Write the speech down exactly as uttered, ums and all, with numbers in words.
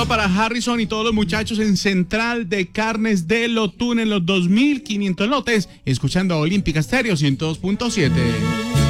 saludo para Harrison y todos los muchachos en Central de Carnes de Lotún en los dos mil quinientos lotes, escuchando Olímpica Estéreo ciento dos punto siete.